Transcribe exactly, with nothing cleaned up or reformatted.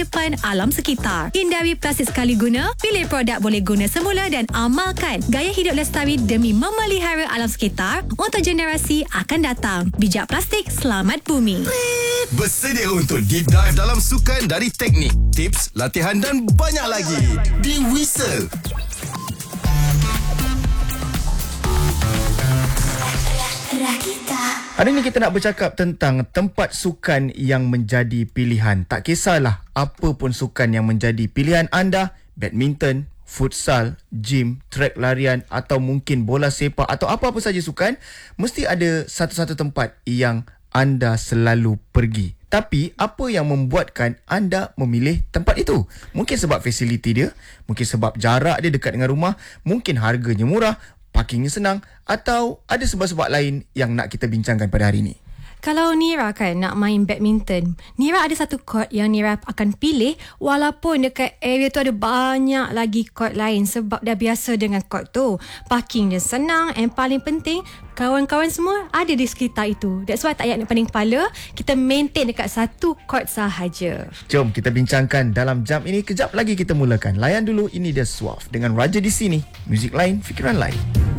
depan alam sekitar. Hindari plastik sekali guna, pilih produk boleh guna semula dan amalkan gaya hidup lestari demi memelihara alam sekitar untuk generasi akan datang. Bijak plastik, selamat bumi. Bersedia untuk deep dive dalam sukan dari teknik, tips, latihan dan banyak lagi di Whistle. Hari ini kita nak bercakap tentang tempat sukan yang menjadi pilihan. Tak kisahlah apa pun sukan yang menjadi pilihan anda, badminton, futsal, gym, trek larian atau mungkin bola sepak atau apa-apa saja sukan, mesti ada satu-satu tempat yang anda selalu pergi. Tapi apa yang membuatkan anda memilih tempat itu? Mungkin sebab fasiliti dia, mungkin sebab jarak dia dekat dengan rumah, mungkin harganya murah, parkingnya senang, atau ada sebab-sebab lain yang nak kita bincangkan pada hari ini. Kalau Nira kan nak main badminton, Nira ada satu court yang Nira akan pilih walaupun dekat area tu ada banyak lagi court lain sebab dah biasa dengan court tu. Parking dia senang and paling penting kawan-kawan semua ada di sekitar itu. That's why tak payah nak pening kepala, kita maintain dekat satu court sahaja. Jom kita bincangkan dalam jam ini. Kejap lagi kita mulakan. Layan dulu, ini dia Suaf dengan Raja di sini. Muzik lain, fikiran lain.